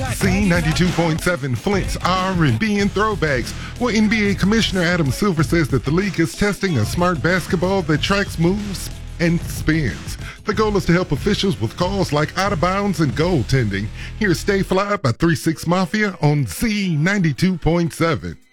Z92.7 Flint's R&B and throwbacks, where NBA Commissioner Adam Silver says that the league is testing a smart basketball that tracks moves and spins. The goal is to help officials with calls like out of bounds and goaltending. Here's Stay Fly by 3 6 Mafia on Z92.7.